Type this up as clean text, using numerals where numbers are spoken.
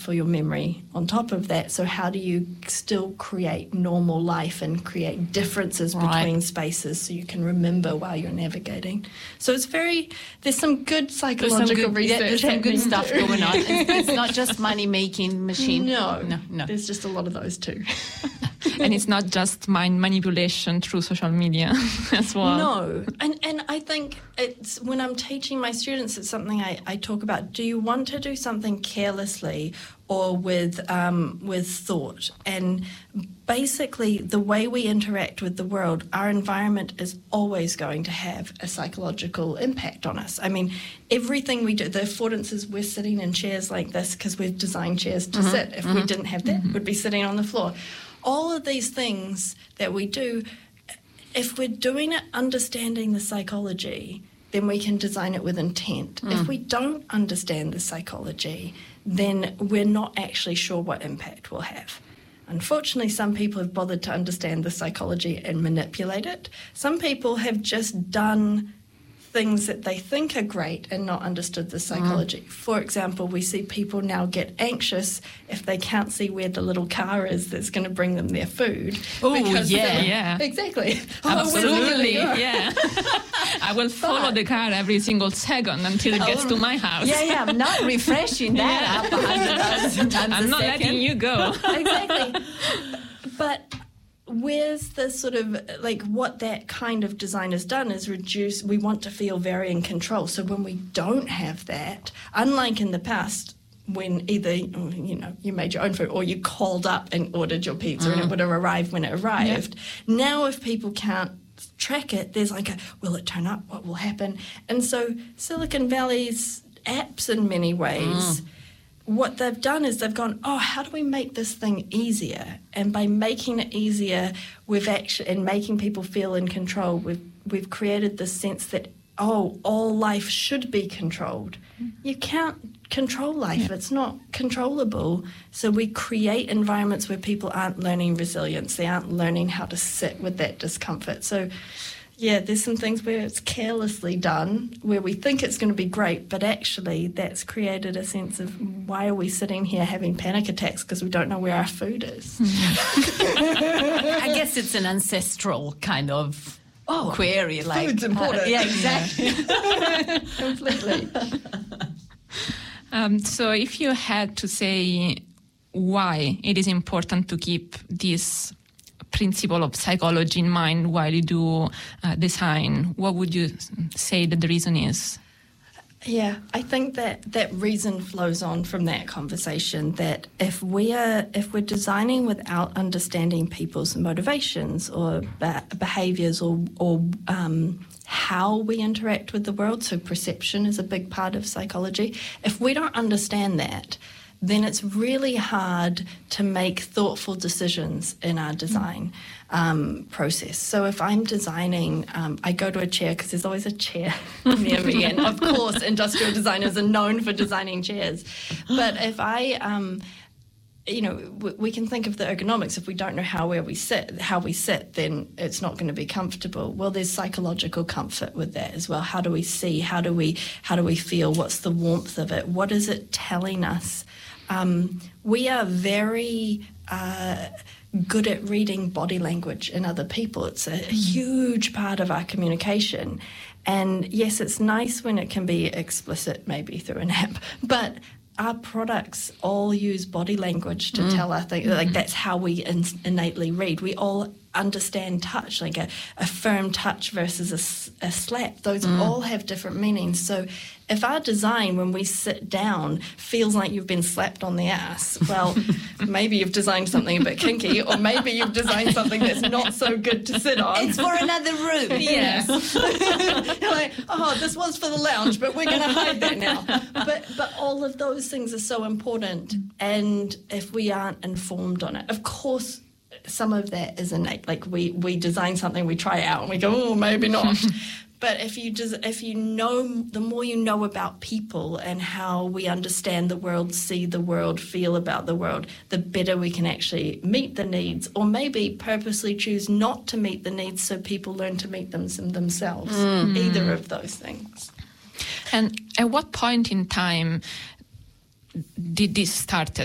for your memory on top of that. So how do you still create normal life and create differences between spaces so you can remember while you're navigating? So there's some good psychological research. There's some good stuff going on. It's not just money-making machine. No. There's just a lot of those too. And it's not just mind manipulation through social media as well. No. And I think it's when I'm teaching my students, it's something I talk about. Do you want to do something carelessly or with thought? And basically, the way we interact with the world, our environment is always going to have a psychological impact on us. I mean, everything we do, the affordances, we're sitting in chairs like this because we've designed chairs to sit. If we didn't have that, we'd be sitting on the floor. All of these things that we do, if we're doing it understanding the psychology, then we can design it with intent. If we don't understand the psychology, then we're not actually sure what impact we'll have. Unfortunately, some people have bothered to understand the psychology and manipulate it. Some people have just done things that they think are great and not understood the psychology. For example, we see people now get anxious if they can't see where the little car is that's going to bring them their food. Oh, yeah. Exactly. Absolutely, yeah. I will follow the car every single second until it gets to my house. Yeah, I'm not refreshing that up 100,000 times I'm not letting you go. Exactly. But where's the sort of, like, what that kind of design has done is reduce, we want to feel very in control. So when we don't have that, unlike in the past, when either, you made your own food or you called up and ordered your pizza and it would have arrived when it arrived. Yeah. Now if people can't track it, there's like will it turn up? What will happen? And so Silicon Valley's apps in many ways, what they've done is they've gone, how do we make this thing easier? And by making it easier, and making people feel in control, we've created this sense that, all life should be controlled. You can't control life. Yeah. It's not controllable. So we create environments where people aren't learning resilience. They aren't learning how to sit with that discomfort. So there's some things where it's carelessly done, where we think it's going to be great, but actually that's created a sense of why are we sitting here having panic attacks because we don't know where our food is. I guess it's an ancestral kind of query. Like food's important. Yeah, exactly. Completely. So if you had to say why it is important to keep this principle of psychology in mind while you do design, what would you say that the reason is? Yeah, I think that reason flows on from that conversation, that if we're designing without understanding people's motivations or behaviours or how we interact with the world, so perception is a big part of psychology, if we don't understand that, then it's really hard to make thoughtful decisions in our design process. So if I'm designing, I go to a chair because there's always a chair near me. And of course, industrial designers are known for designing chairs. But if we can think of the ergonomics. If we don't know how we sit, then it's not going to be comfortable. Well, there's psychological comfort with that as well. How do we see? How do we feel? What's the warmth of it? What is it telling us? We are very good at reading body language in other people. It's a huge part of our communication. And yes, it's nice when it can be explicit, maybe through an app, but our products all use body language to tell us things. Like that's how we innately read. We all understand touch, like a firm touch versus a slap. Those all have different meanings. So if our design, when we sit down, feels like you've been slapped on the ass, well, maybe you've designed something a bit kinky, or maybe you've designed something that's not so good to sit on. It's for another room. Yes. You're like, this was for the lounge, but we're going to hide that now. But all of those things are so important, and if we aren't informed on it, of course, some of that is innate. Like we design something, we try it out, and we go, maybe not. But if you know, the more you know about people and how we understand the world, see the world, feel about the world, the better we can actually meet the needs, or maybe purposely choose not to meet the needs so people learn to meet them themselves. Either of those things. And at what point in time did this start?